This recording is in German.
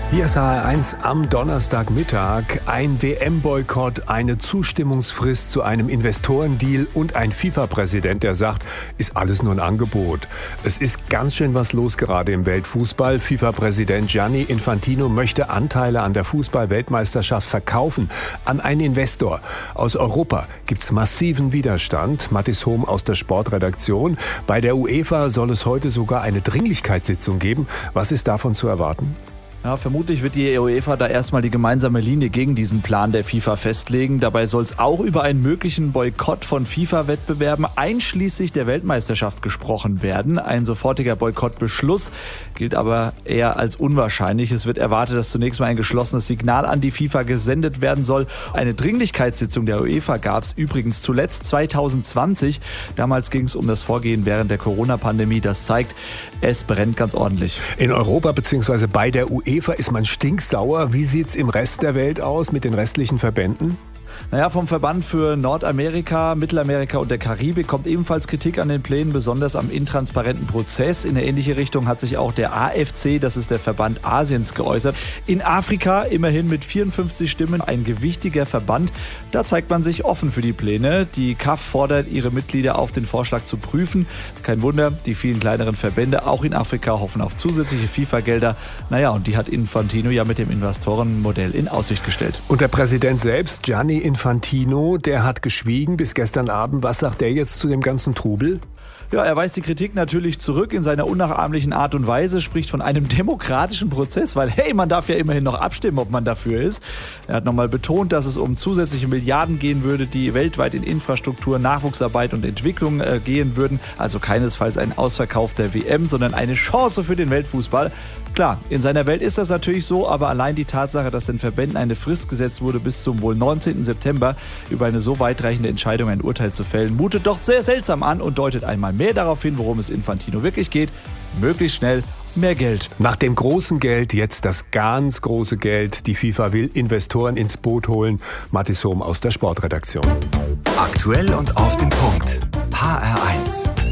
Hier ist HR1 am Donnerstagmittag. Ein WM-Boykott, eine Zustimmungsfrist zu einem Investorendeal und ein FIFA-Präsident, der sagt, ist alles nur ein Angebot. Es ist ganz schön was los gerade im Weltfußball. FIFA-Präsident Gianni Infantino möchte Anteile an der Fußball-Weltmeisterschaft verkaufen an einen Investor. Aus Europa gibt's massiven Widerstand. Mathis Hohm aus der Sportredaktion. Bei der UEFA soll es heute sogar eine Dringlichkeitssitzung geben. Was ist davon zu erwarten? Ja, vermutlich wird die UEFA da erstmal die gemeinsame Linie gegen diesen Plan der FIFA festlegen. Dabei soll es auch über einen möglichen Boykott von FIFA-Wettbewerben einschließlich der Weltmeisterschaft gesprochen werden. Ein sofortiger Boykottbeschluss gilt aber eher als unwahrscheinlich. Es wird erwartet, dass zunächst mal ein geschlossenes Signal an die FIFA gesendet werden soll. Eine Dringlichkeitssitzung der UEFA gab es übrigens zuletzt 2020. Damals ging es um das Vorgehen während der Corona-Pandemie. Das zeigt, es brennt ganz ordentlich. In Europa bzw. bei der UEFA ist man stinksauer. Wie sieht's im Rest der Welt aus mit den restlichen Verbänden? Naja, vom Verband für Nordamerika, Mittelamerika und der Karibik kommt ebenfalls Kritik an den Plänen, besonders am intransparenten Prozess. In eine ähnliche Richtung hat sich auch der AFC, das ist der Verband Asiens, geäußert. In Afrika immerhin mit 54 Stimmen ein gewichtiger Verband. Da zeigt man sich offen für die Pläne. Die CAF fordert ihre Mitglieder auf, den Vorschlag zu prüfen. Kein Wunder, die vielen kleineren Verbände, auch in Afrika, hoffen auf zusätzliche FIFA-Gelder. Naja, und die hat Infantino ja mit dem Investorenmodell in Aussicht gestellt. Und der Präsident selbst, Gianni Infantino, der hat geschwiegen bis gestern Abend. Was sagt der jetzt zu dem ganzen Trubel? Ja, er weist die Kritik natürlich zurück in seiner unnachahmlichen Art und Weise, spricht von einem demokratischen Prozess, weil hey, man darf ja immerhin noch abstimmen, ob man dafür ist. Er hat nochmal betont, dass es um zusätzliche Milliarden gehen würde, die weltweit in Infrastruktur, Nachwuchsarbeit und Entwicklung gehen würden. Also keinesfalls ein Ausverkauf der WM, sondern eine Chance für den Weltfußball. Klar, in seiner Welt ist das natürlich so, aber allein die Tatsache, dass den Verbänden eine Frist gesetzt wurde, bis zum wohl 19. September über eine so weitreichende Entscheidung ein Urteil zu fällen, mutet doch sehr seltsam an und deutet einmal mehr darauf hin, worum es Infantino wirklich geht. Möglichst schnell mehr Geld. Nach dem großen Geld jetzt das ganz große Geld. Die FIFA will Investoren ins Boot holen. Mathis Hohm aus der Sportredaktion. Aktuell und auf den Punkt. HR1.